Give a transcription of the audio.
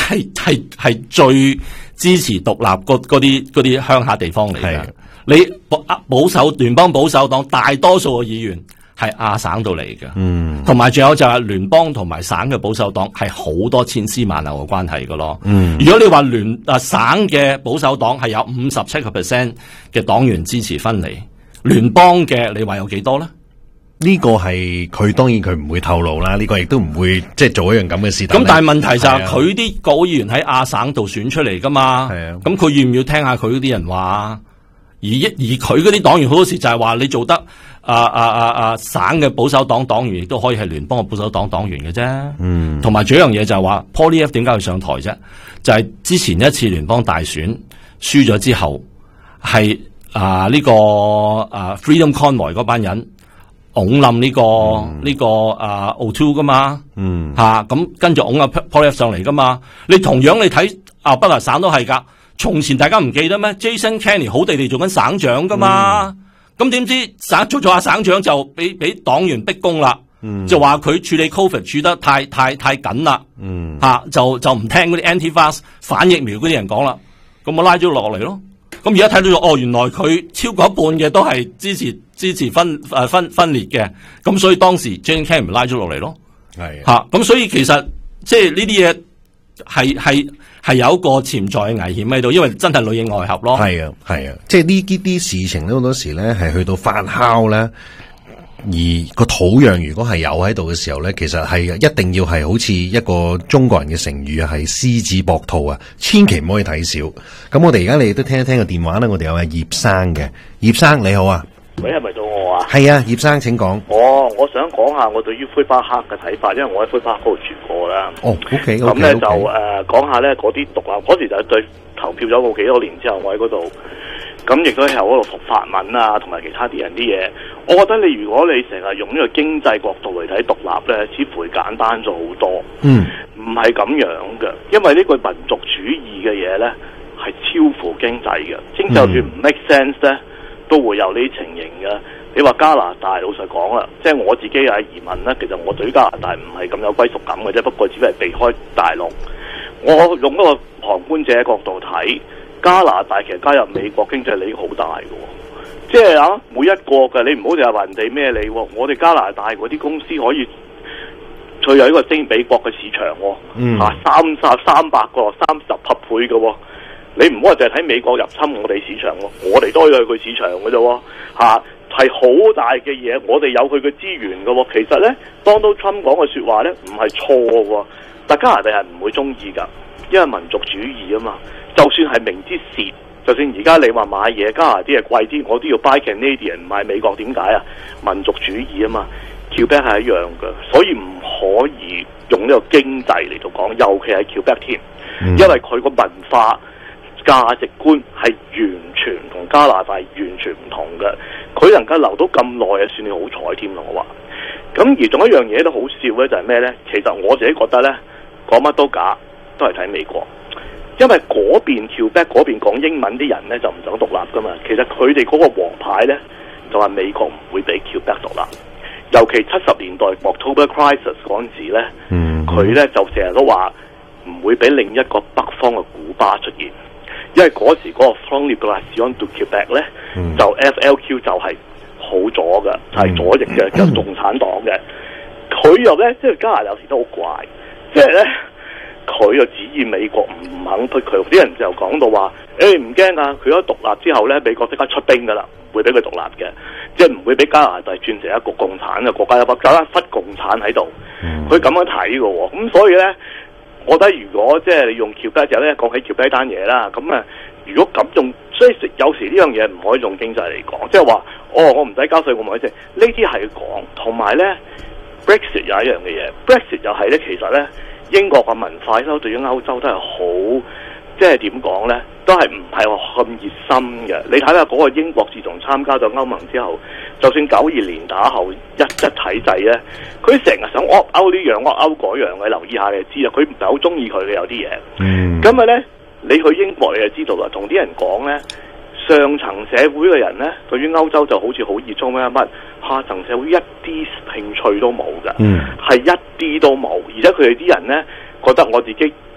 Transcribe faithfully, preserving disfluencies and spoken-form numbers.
係係係最支持獨立嗰嗰啲嗰啲鄉下地方嚟嘅。你保保守聯邦保守黨大多數嘅議員係亞省度嚟嘅，嗯，同埋仲有就係聯邦同埋省嘅保守黨係好多千絲萬縷嘅關係㗎咯。嗯，如果你話聯啊省嘅保守黨係有五十七個 percent 嘅黨員支持分離，聯邦嘅你話有幾多咧？ 呢個係佢當然佢唔會透露啦，呢、這個亦都唔會即係做一樣咁嘅事。咁但係問題就係佢啲國會議員喺亞省度選出嚟噶嘛，咁佢要唔要聽下佢嗰啲人話？而一而佢嗰啲黨員好多時就係話你做得啊啊啊啊省嘅保守黨黨員，亦都可以係聯邦嘅保守黨黨員嘅啫。嗯，同埋仲有一樣嘢就係話 Poilievre 點解要上台啫？就係、是、之前一次聯邦大選輸咗之後，係啊呢、這個啊 Freedom Convoy 嗰班人拱冧呢個呢、嗯這個啊 O'Toole 噶嘛。嗯，吓咁、啊、跟住拱阿 Poilievre 上嚟噶嘛。你同樣你睇啊北達省都係噶。從前大家唔記得咩 ？Jason Kenney 好地地做緊省長噶嘛，咁點、嗯、知省做咗下省長就俾俾黨員逼宮啦，嗯、就話佢處理 Covid 處得太太太緊啦，吓、嗯啊、就就唔聽嗰啲 anti-vax 反疫苗嗰啲人講啦，咁我拉咗落嚟咯。咁而家睇到咗，哦，原來佢超過一半嘅都係支持支持分誒、呃、分分裂嘅，咁所以當時 Jason Kenney 咪拉咗落嚟咯，係吓咁所以其實即係呢啲嘢係係。係有一個潛在嘅危險喺度，因為真係裏應外合咯。 係啊，係啊，即係呢啲啲事情咧，好多時咧係去到發酵咧，而個土壤如果係有喺度嘅時候咧，其實係一定要係好似一個中國人嘅成語啊，係獅子搏兔啊，千祈唔可以睇小。咁我哋而家你都聽一聽個電話咧，我哋有阿葉生嘅，葉生你好啊。 喂，係咪到我啊？ 係啊，葉生請講。 哦，我想講下我對於魁北克嘅睇法，因為我喺魁北克嗰度住過啦。 哦 ，OK， 咁咧就誒 okay. 講下咧嗰啲獨立，嗰時就對投票咗過幾多年之後，我喺嗰度，咁亦都喺嗰度讀法文啊，同埋其他啲人啲嘢。我覺得你如果你成日用呢個經濟角度嚟睇獨立咧，似乎會簡單咗好多。嗯，唔係咁樣嘅，因為呢個民族主義嘅嘢咧係超乎經濟嘅，經濟就算唔 make sense 咧。都會有呢啲情形嘅。你話加拿大，老實講啦，即係我自己係移民咧，其實我對於加拿大唔係咁有歸屬感嘅啫。不過只係避開大陸。我用一個旁觀者嘅角度睇，加拿大其實加入美國經濟利益好大嘅。即係啊，每一個嘅你唔好就話人哋咩你，我哋加拿大嗰啲公司可以佢有一個精美國嘅市場，嗯、啊三十三百個三十合倍嘅。你唔好話淨係睇美國入侵我哋市場喎，我哋都可以去佢市場嘅啫，嚇係好大嘅嘢，我哋有佢嘅資源嘅喎。其實咧，Donald Trump講嘅説話咧唔係錯喎，但加拿大人唔會中意㗎，因為民族主義啊嘛。就算係明知蝕，就算而家你話買嘢加拿大啲嘢貴啲，我都要 buy Canadian 唔買美國，點解啊？民族主義啊嘛 ，Quebec 係一樣嘅，所以唔可以用呢個經濟嚟到講，尤其係 Quebec 添，因為佢個文化。價值觀係完全同加拿大完全唔同嘅，佢能夠留到咁耐啊，算你好彩添咯！我話，咁而仲有一樣嘢都好笑咧，就係咩咧？其實我自己覺得咧，講乜都假，都係睇美國，因為嗰邊 Quebec 嗰邊講英文啲人咧就唔想獨立噶嘛。其實佢哋嗰個王牌咧就話美國唔會俾 Quebec 獨立，尤其七十年代 October Crisis 嗰陣時咧，佢咧、嗯、就成日都話唔會俾另一個北方嘅古巴出現。因為嗰時嗰個 Front Liberation du Québec 咧，嗯、就 F L Q 就係好左嘅，係、嗯、左翼嘅，就共產黨嘅。佢又咧，即係加拿大有時都好怪，即係咧，佢又指意美國唔肯推佢，啲人就講到話，誒唔驚啊！佢一獨立之後咧，美國即刻出兵噶啦，唔會俾佢獨立嘅，即係唔會俾加拿大轉成一個共產嘅國家，有個加一忽共產喺度。佢咁、嗯、樣睇嘅喎，咁所以咧。我覺得如果即係你用橋雞就咧講起橋雞單嘢啦，咁啊如果咁用，所以有時呢樣嘢唔可以用經濟嚟講，即係話哦我唔使交稅我唔可以即係呢啲係講，同埋咧 Brexit 有一樣嘅嘢 ，Brexit 又係咧其實咧英國嘅文化咧對於歐洲都係好即係點講咧，都係唔係話咁熱心嘅。你睇下嗰個英國自從參加咗歐盟之後，就算九二年打後一一體制咧，佢成日想惡歐呢樣惡歐嗰樣嘅，留意下你就知啦。佢唔係好中意佢嘅有啲嘢。嗯。咁咪咧，你去英國你就知道啦。同啲人講咧，上層社會嘅人咧，對於歐洲就好似好熱衷咩乜，下層社會一啲興趣都冇㗎。嗯。係一啲都冇，而且佢哋啲人咧覺得我自己